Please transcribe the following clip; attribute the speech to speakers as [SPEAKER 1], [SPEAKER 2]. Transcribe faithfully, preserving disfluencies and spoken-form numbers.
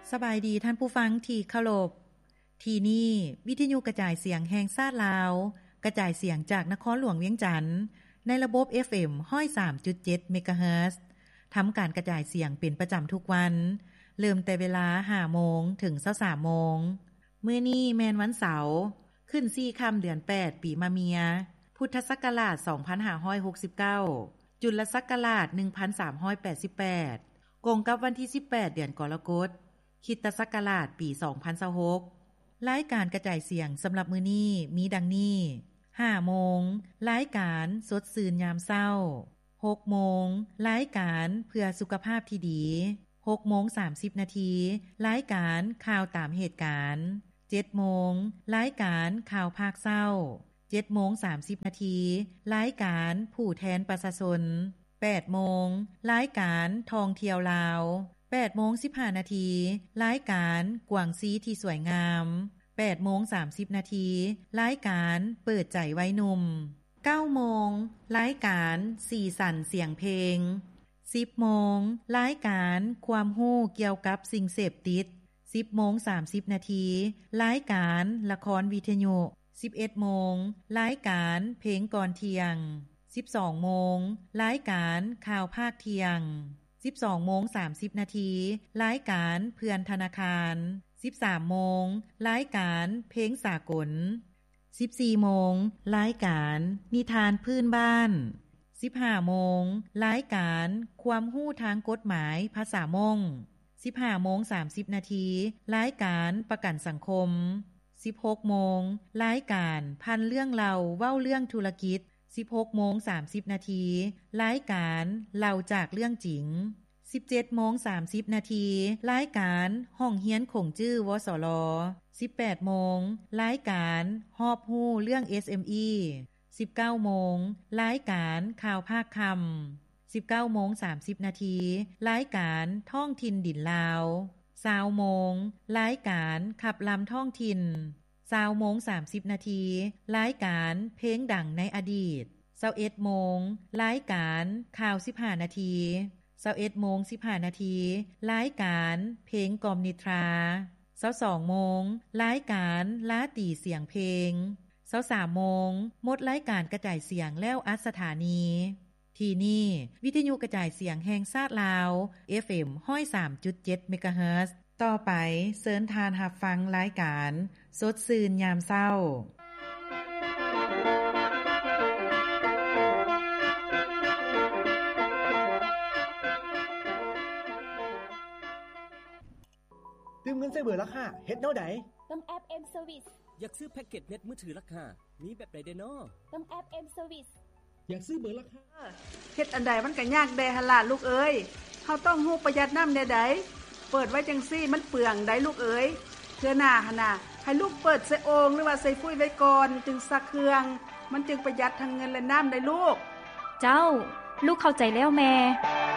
[SPEAKER 1] สบายดีท่านผู้ฟังที่เคารพที่นี่วิทยุกระจายเสียงแห่งชาติลาวกระจายเสียงจากนครหลวงเวียงจันทน์ในระบบ เอฟ เอ็ม หนึ่งศูนย์สามจุดเจ็ด เมกะเฮิรตซ์ ทำการกระจายเสียงเป็นประจำทุกวันเริ่มแต่เวลา ห้าโมง ถึง ยี่สิบสามโมงมื้อนี้แม่นวันเสาร์ขึ้นสี่ค่ำเดือนแปดปีมะเมียพุทธศักราชสองพันห้าร้อยหกสิบเก้าจุลศักราชหนึ่งพันสามร้อยแปดสิบแปดกงกับวันที่สิบแปดเดือนกรกฎาคมคริสตศักราชปีสองพันยี่สิบหกรายการกระจายเสียงสำหรับมื้อนี้มีดังนี้ ห้าโมงรายการสดชื่นยามเช้า หกโมงรายการเพื่อสุขภาพที่ดี หกโมงสามสิบนาทีรายการข่าวตามเหตุการณ์ เจ็ดโมงรายการข่าวภาคเช้า เจ็ดโมงสามสิบนาทีรายการผู้แทนประชาชน แปดโมงรายการท่องเที่ยวลาวแปดโมงสิบห้านาทีรายการกวางซีที่สวยงามแปดโมงสามสิบนาทีรายการเปิดใจไว้หนุ่มเก้าโมงรายการสีสันเสียงเพลงสิบโมงรายการความรู้เกี่ยวกับสิ่งเสพติดสิบโมงสามสิบนาทีรายการละครวิทยุสิบเอ็ดโมงรายการเพลงก่อนเที่ยงสิบสองโมงรายการข่าวภาคเที่ยงสิบสองโมงสามสิบนาทีรายการเพื่อนธนาคารสิบสามโมงรายการเพลงสากลสิบสี่โมงรายการนิทานพื้นบ้านสิบห้าโมงรายการความรู้ทางกฎหมายภาษามงสิบห้าโมงสามสิบนาทีรายการประกันสังคมสิบหกโมงรายการพันเรื่องเล่าเว้าเรื่องธุรกิจสิบหกโมงสามสิบนาทีรายการเล่าจากเรื่องจริงสิบเจ็ดโมงสามสิบนาทีรายการห้องเฮียนคงจื้อวสลสิบแปดโมงรายการฮอบฮู้เรื่อง เอส เอ็ม อี สิบเก้าโมงรายการข่าวภาคค่ำสิบเก้าโมงสามสิบนาทีรายการท่องถิ่นดินลาวยี่สิบโมงรายการขับลำท่องถิ่นยี่สิบโมงสามสิบนาทีรายการเพลงดังในอดีตยี่สิบเอ็ดโมงรายการข่าวสิบห้านาทียี่สิบเอ็ดโมงสิบห้านาทีรายการเพลงกล่อมนิทรายี่สิบสองโมงรายการลาตีเสียงเพลงยี่สิบสามโมงหมดรายการกระจายเสียงแล้วอัสถานีที่นี่วิทยุกระจายเสียงแห่งชาติลาว เอฟ เอ็ม หนึ่งศูนย์สามจุดเจ็ด เมกะเฮิรตซ์ ต่อไปเชิญทานรับฟังรายการสดชื่นยามเช้า
[SPEAKER 2] ตื่มเงินใส่เบอร์ราคาเฮ็ดแนวใด
[SPEAKER 3] นำแอป M Service
[SPEAKER 4] อยากซื้อแพ็กเกจเน็ตมือถือราคามีแบบใดเด้น้อน
[SPEAKER 3] ำแอป M Service
[SPEAKER 2] อยากซื้อเบอร์ราคา
[SPEAKER 5] เฮ็ดอันใดมันก็ยากแดหั่นล่ะลูกเอ้ยเฮาต้องฮู้ประหยัดน้ำแน่ใดเปิดไว้จังซี่มันเปลืองได้ลูกเอ้ยเทื่อหน้าหั่นน่ะให้ลูกเปิดใส่โอ่งหรือว่าใส่ฟุ้ยไว้ก่อนจึงซักเครื่องมันจึงประหยัดทั้งเงินและน้ำได้ลูก
[SPEAKER 6] เจ้าลูกเข้าใจแล้วแม่